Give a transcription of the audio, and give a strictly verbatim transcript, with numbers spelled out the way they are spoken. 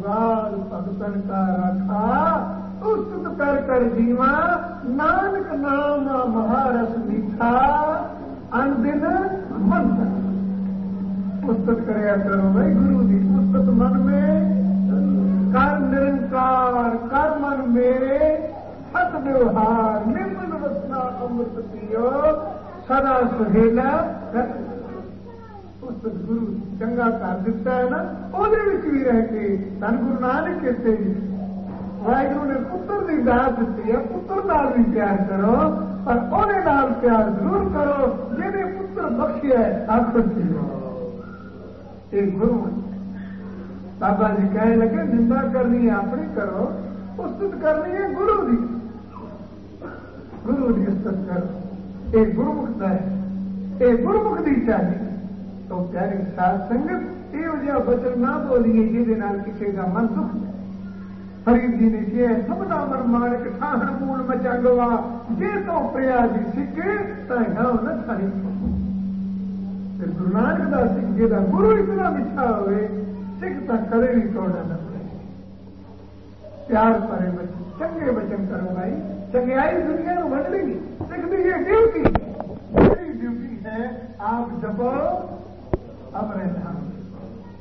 जुगाल भगतन का रखा, उस्तुत कर कर जीवा, नानक नाम महारस मीठा, अनदिन मन उस्तुत करया करो भाई गुरु जी। उस्तुत मन में कर निरंकार, कर मन मेरे सत व्यवहार, निर्मल रचना अमृत पियो, सदा सुहेला रख। उस्तुत गुरु चंगा कर दिता है ना, ਉਹਦੇ ਵਿੱਚ ਵੀ ਰਹਿ ਕੇ ਧੰਨ ਗੁਰੂ ਨਾਨਕ ਕਹਿੰਦੇ ਜੀ ਵਾਹਿਗੁਰੂ ਨੇ ਪੁੱਤਰ ਦੀ ਦਾਤ ਦਿੱਤੀ ਹੈ, ਪੁੱਤਰ ਨਾਲ ਵੀ ਪਿਆਰ ਕਰੋ, ਪਰ ਉਹਦੇ ਨਾਲ ਪਿਆਰ ਜ਼ਰੂਰ ਕਰੋ ਜਿਹਨੇ ਪੁੱਤਰ ਬਖਸ਼ਿਆ ਹੈ। ਆਖੋ ਜੀ ਇਹ ਗੁਰੂ बाबा जी कहने लगे निंदा करनी है अपनी करो, उस्तुत करनी है गुरु की, गुरु की उस्तुत करो। ये गुरुमुख है, ये गुरुमुख की चाहिए। तो प्यारी साध संगत यो जिहा वचन ना बोलिए जिहदे नाल किसी का मन दुख जाए। फरीद जी ने किया सबना मन माणक ठाहण मूल मचंगवा, जे तो प्रिया जी सिखे तां न थाई। गुरु नानक दा सिख जिहदा गुरु इतना मिठा होवे, सिख तो कदे भी तोड़ना न पड़े। प्यार भरे बच्चे चंगे वचन करो भाई, चंगियाई दुनिया को वंडेगी। सिख दी ये ड्यूटी, मेरी ड्यूटी है आप जपो अपने धाम।